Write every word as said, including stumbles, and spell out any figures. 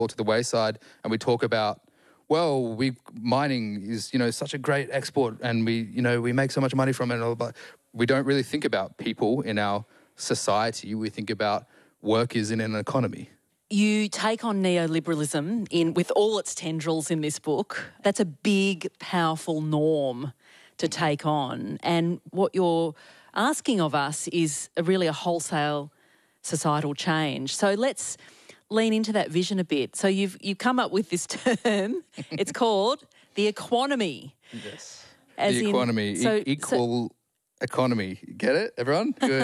fall to the wayside, and we talk about, well, we mining is, you know, such a great export, and we, you know, we make so much money from it and all, but we don't really think about people in our society. We think about workers in an economy. You take on neoliberalism in with all its tendrils in this book. That's a big, powerful norm to take on. And what you're asking of us is a really a wholesale societal change. So let's lean into that vision a bit. So you've you've come up with this term. It's called the economy. Yes. As the in, economy. so, e- equal so, economy. Get it, everyone? Good.